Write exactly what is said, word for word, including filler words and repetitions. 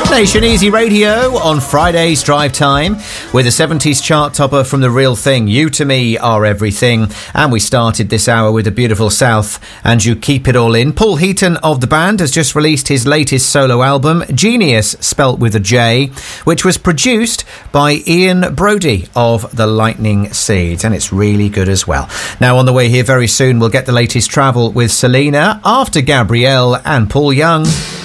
Nation Easy Radio on Friday's Drive Time with a seventies chart topper from The Real Thing, You To Me Are Everything. And we started this hour with a beautiful South and You Keep It All In. Paul Heaton of the band has just released his latest solo album, Genius, spelt with a J, which was produced by Ian Brody of The Lightning Seeds, and it's really good as well. Now on the way here very soon we'll get the latest travel with Selena after Gabrielle and Paul Young.